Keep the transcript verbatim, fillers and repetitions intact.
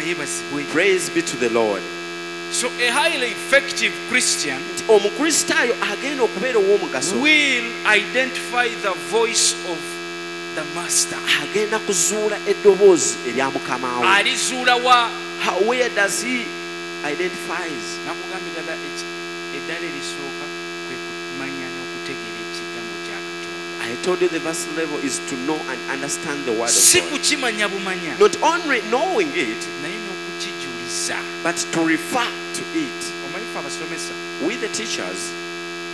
Praise be to the Lord. So a highly effective Christian omukristaayo agenda okubeera ow'omugaso will identify the voice of the master. agenda kuzuula eddoboozi erya mukama we. alizuula wa? How- where does he identifies? nakugambira ddala eddala erisooka kwe kumanya n'okutegeera ekigambo kya Katonda. I told you the verse level is to know and understand the word si of God. kukimanya bumanya Not only knowing it, naye n'okukijuliza. but to refer to it. omanyi fe abasomesa We the teachers,